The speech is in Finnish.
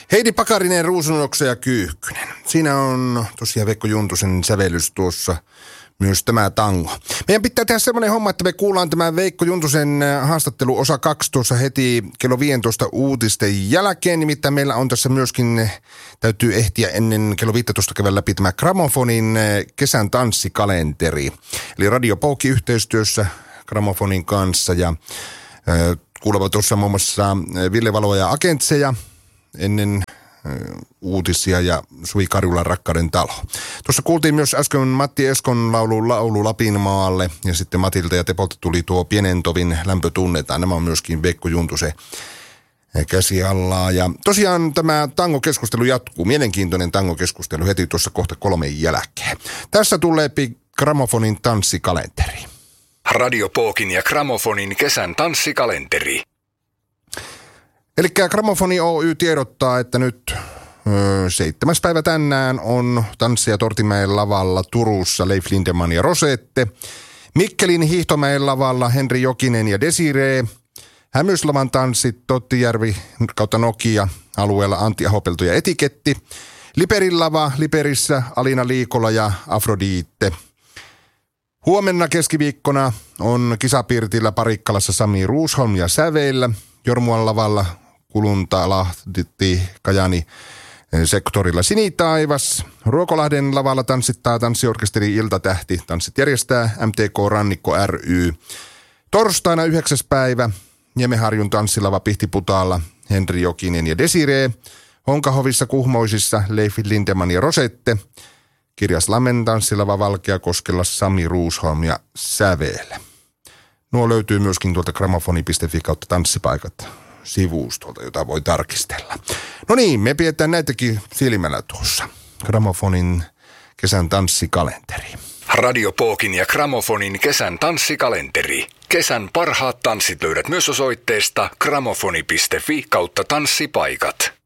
Heidi Pakarinen, Ruusunoksa ja Kyyhkynen. Siinä on tosiaan Veikko Juntusen sävellys tuossa, myös tämä tango. Meidän pitää tehdä semmoinen homma, että me kuullaan tämä Veikko Juntusen haastattelu osa 2 tuossa heti kello 15 uutisten jälkeen. Nimittäin meillä on tässä myöskin, täytyy ehtiä ennen kello 15 käydä läpi tämä Gramofonin kesän tanssikalenteri. Eli Radio Poukki yhteistyössä Gramofonin kanssa ja kuulevat tuossa muun muassa Ville Valoa ja Agentseja ennen uutisia ja Suvi Karjulan Rakkauden talo. Tuossa kuultiin myös äsken Matti Eskon laulu Lapinmaalle ja sitten Matilta ja Tepolta tuli tuo Pienen tovin Lämpö tunnetaan. Nämä on myöskin Veikko Juntusen käsi allaa. Ja tosiaan tämä tangokeskustelu jatkuu. Mielenkiintoinen tangokeskustelu heti tuossa kohta 3 jälkeen. Tässä tulee Gramofonin tanssikalenteri. Radio Pookin ja Gramofonin kesän tanssikalenteri. Eli Gramofoni Oy tiedottaa, että nyt 7. päivä tänään on Tanssia Tortimäen lavalla Turussa Leif Lindeman ja Rosette. Mikkelin Hiihtomäen lavalla Henri Jokinen ja Desiree. Hämyslavan tanssit Tottijärvi kautta Nokia alueella Antti Ahopelto ja Etiketti. Liperin lava Liperissä Alina Liikola ja Afrodite. Huomenna keskiviikkona on Kisapirtillä Parikkalassa Sami Ruusholm ja Säveillä. Jormuan lavalla Kuluntalahti Kajani sektorilla Sinitaivas. Ruokolahden lavalla tanssittaa tanssiorkesteri Iltatähti. Tanssit järjestää MTK Rannikko ry. Torstaina 9. päivä Niemenharjun tanssilava Pihtiputaalla Henri Jokinen ja Desiree. Honkahovissa Kuhmoisissa Leif Lindeman ja Rosette. Kirjaslammen tanssilava Valkeakoskella Sami Ruusholm ja Säveellä. Nuo löytyy myöskin tuolta gramofoni.fi kautta tanssipaikat sivustolta, jota voi tarkistella. No niin, me pidetään näitäkin silmällä tuossa. Gramofonin kesän tanssikalenteri. Radio Pookin ja Gramofonin kesän tanssikalenteri. Kesän parhaat tanssit löydät myös osoitteesta gramofoni.fi kautta tanssipaikat.